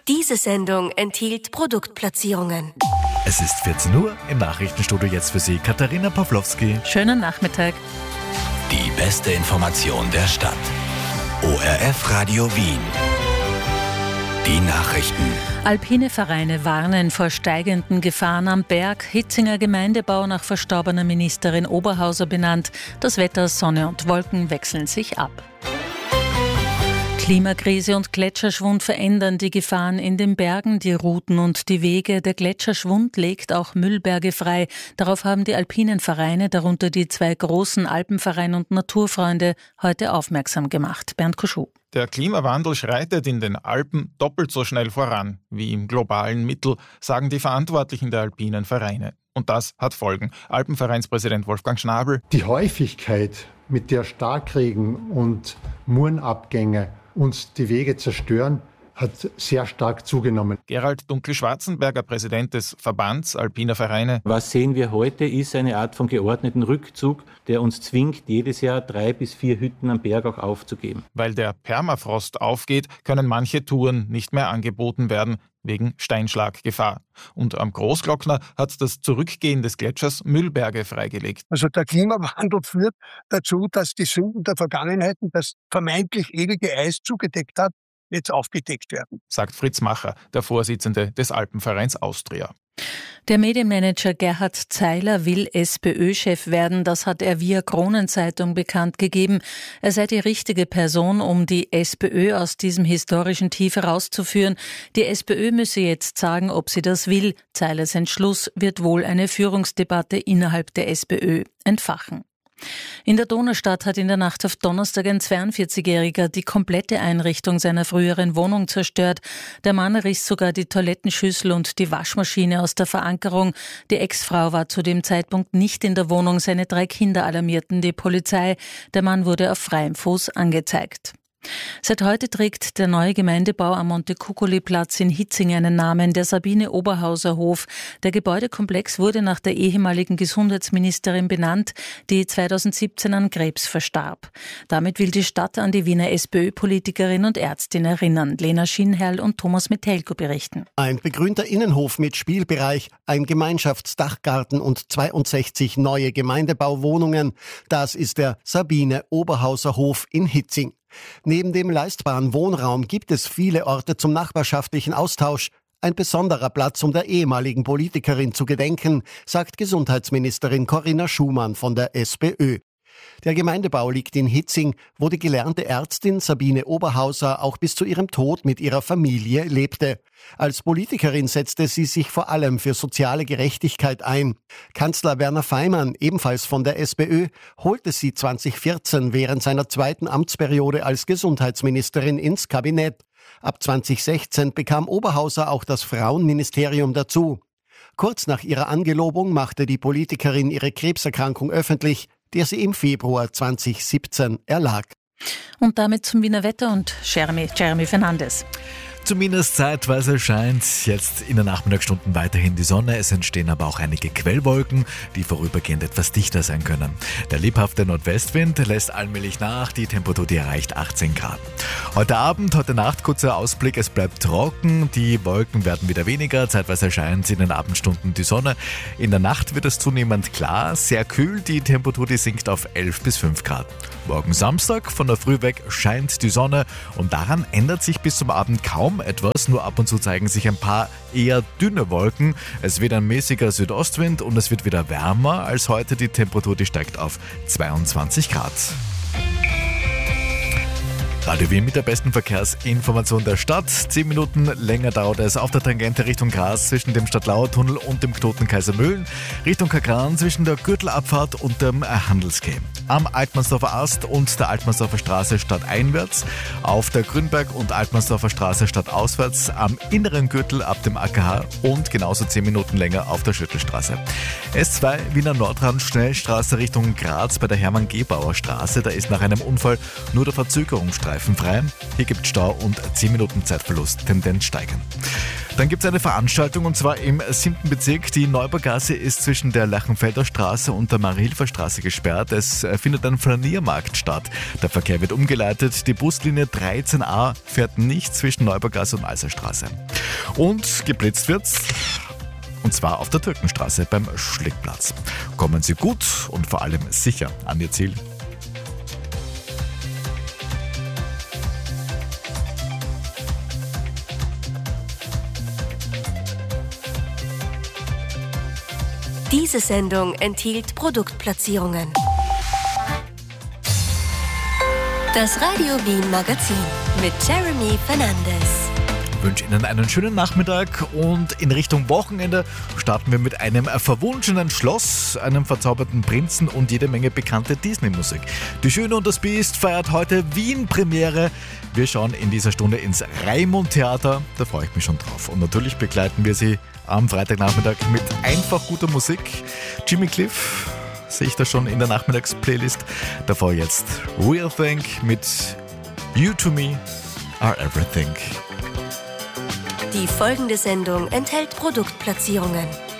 Diese Sendung enthielt Produktplatzierungen. Es ist 14 Uhr, im Nachrichtenstudio jetzt für Sie Katharina Pawlowski. Schönen Nachmittag. Die beste Information der Stadt. ORF Radio Wien. Die Nachrichten. Alpine Vereine warnen vor steigenden Gefahren am Berg. Hitzinger Gemeindebau nach verstorbener Ministerin Oberhauser benannt. Das Wetter, Sonne und Wolken wechseln sich ab. Klimakrise und Gletscherschwund verändern die Gefahren in den Bergen, die Routen und die Wege. Der Gletscherschwund legt auch Müllberge frei. Darauf haben die alpinen Vereine, darunter die zwei großen Alpenverein und Naturfreunde, heute aufmerksam gemacht. Bernd Kuschuh. Der Klimawandel schreitet in den Alpen doppelt so schnell voran wie im globalen Mittel, sagen die Verantwortlichen der alpinen Vereine. Und das hat Folgen. Alpenvereinspräsident Wolfgang Schnabel. Die Häufigkeit, mit der Starkregen und Murenabgänge uns die Wege zerstören, hat sehr stark zugenommen. Gerald Dunkel-Schwarzenberger, Präsident des Verbands Alpiner Vereine. Was sehen wir heute, ist eine Art von geordneten Rückzug, der uns zwingt, jedes Jahr 3 bis 4 Hütten am Berg auch aufzugeben. Weil der Permafrost aufgeht, können manche Touren nicht mehr angeboten werden, wegen Steinschlaggefahr. Und am Großglockner hat das Zurückgehen des Gletschers Müllberge freigelegt. Also der Klimawandel führt dazu, dass die Sünden der Vergangenheit, das vermeintlich ewige Eis zugedeckt hat, jetzt aufgedeckt werden, sagt Fritz Macher, der Vorsitzende des Alpenvereins Austria. Der Medienmanager Gerhard Zeiler will SPÖ-Chef werden. Das hat er via Kronenzeitung bekannt gegeben. Er sei die richtige Person, um die SPÖ aus diesem historischen Tief herauszuführen. Die SPÖ müsse jetzt sagen, ob sie das will. Zeilers Entschluss wird wohl eine Führungsdebatte innerhalb der SPÖ entfachen. In der Donaustadt hat in der Nacht auf Donnerstag ein 42-Jähriger die komplette Einrichtung seiner früheren Wohnung zerstört. Der Mann riss sogar die Toilettenschüssel und die Waschmaschine aus der Verankerung. Die Ex-Frau war zu dem Zeitpunkt nicht in der Wohnung. Seine 3 Kinder alarmierten die Polizei. Der Mann wurde auf freiem Fuß angezeigt. Seit heute trägt der neue Gemeindebau am Montecuccoli-Platz in Hitzing einen Namen, der Sabine-Oberhauser-Hof. Der Gebäudekomplex wurde nach der ehemaligen Gesundheitsministerin benannt, die 2017 an Krebs verstarb. Damit will die Stadt an die Wiener SPÖ-Politikerin und Ärztin erinnern. Lena Schienherrl und Thomas Metelko berichten. Ein begrünter Innenhof mit Spielbereich, ein Gemeinschaftsdachgarten und 62 neue Gemeindebauwohnungen. Das ist der Sabine-Oberhauser-Hof in Hitzing. Neben dem leistbaren Wohnraum gibt es viele Orte zum nachbarschaftlichen Austausch. Ein besonderer Platz, um der ehemaligen Politikerin zu gedenken, sagt Gesundheitsministerin Corinna Schumann von der SPÖ. Der Gemeindebau liegt in Hitzing, wo die gelernte Ärztin Sabine Oberhauser auch bis zu ihrem Tod mit ihrer Familie lebte. Als Politikerin setzte sie sich vor allem für soziale Gerechtigkeit ein. Kanzler Werner Faymann, ebenfalls von der SPÖ, holte sie 2014 während seiner zweiten Amtsperiode als Gesundheitsministerin ins Kabinett. Ab 2016 bekam Oberhauser auch das Frauenministerium dazu. Kurz nach ihrer Angelobung machte die Politikerin ihre Krebserkrankung öffentlich, der sie im Februar 2017 erlag. Und damit zum Wiener Wetter und Jeremy Fernandes. Zumindest zeitweise scheint jetzt in den Nachmittagsstunden weiterhin die Sonne. Es entstehen aber auch einige Quellwolken, die vorübergehend etwas dichter sein können. Der lebhafte Nordwestwind lässt allmählich nach. Die Temperatur, die erreicht 18 Grad. Heute Abend, heute Nacht, kurzer Ausblick. Es bleibt trocken. Die Wolken werden wieder weniger. Zeitweise scheint in den Abendstunden die Sonne. In der Nacht wird es zunehmend klar. Sehr kühl. Die Temperatur, die sinkt auf 11 bis 5 Grad. Morgen Samstag, von der Früh weg, scheint die Sonne. Und daran ändert sich bis zum Abend kaum etwas, nur ab und zu zeigen sich ein paar eher dünne Wolken. Es wird ein mäßiger Südostwind und es wird wieder wärmer als heute. Die Temperatur, die steigt auf 22 Grad. Radio Wien mit der besten Verkehrsinformation der Stadt. 10 Minuten länger dauert es auf der Tangente Richtung Graz zwischen dem Stadtlauer-Tunnel und dem Knoten Kaisermühlen, Richtung Kagran zwischen der Gürtelabfahrt und dem Handelsquai. Am Altmannsdorfer Ast und der Altmannsdorfer Straße stadteinwärts, auf der Grünberg- und Altmannsdorfer Straße stadtauswärts, am inneren Gürtel ab dem AKH und genauso 10 Minuten länger auf der Schüttelstraße. S2 Wiener Nordrand Schnellstraße Richtung Graz bei der Hermann-Gebauer Straße. Da ist nach einem Unfall nur der Verzögerungsstreifen frei. Hier gibt es Stau und 10 Minuten Zeitverlust, Tendenz steigend. Dann gibt es eine Veranstaltung und zwar im 7. Bezirk. Die Neubaugasse ist zwischen der Lerchenfelder Straße und der Marie-Hilfer-Straße gesperrt. Es findet ein Flaniermarkt statt. Der Verkehr wird umgeleitet. Die Buslinie 13a fährt nicht zwischen Neubaugasse und Alserstraße. Und geblitzt wird's. Und zwar auf der Türkenstraße beim Schlickplatz. Kommen Sie gut und vor allem sicher an Ihr Ziel. Diese Sendung enthielt Produktplatzierungen. Das Radio Wien Magazin mit Jeremy Fernandes. Ich wünsche Ihnen einen schönen Nachmittag und in Richtung Wochenende starten wir mit einem verwunschenen Schloss, einem verzauberten Prinzen und jede Menge bekannte Disney-Musik. Die Schöne und das Biest feiert heute Wien-Premiere. Wir schauen in dieser Stunde ins Raimund-Theater, da freue ich mich schon drauf. Und natürlich begleiten wir Sie am Freitagnachmittag mit einfach guter Musik. Jimmy Cliff sehe ich da schon in der Nachmittagsplaylist. Davor jetzt Real Thing mit You to Me Are Everything. Die folgende Sendung enthält Produktplatzierungen.